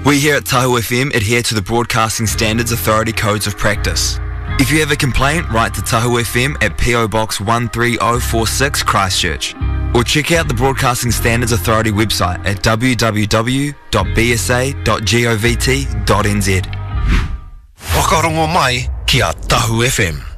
We here at Tahu FM adhere to the Broadcasting Standards Authority Codes of Practice. If you have a complaint, write to Tahu FM at PO Box 13046 Christchurch, or check out the Broadcasting Standards Authority website at www.bsa.govt.nz. Whakarongo mai ki a Tahu FM.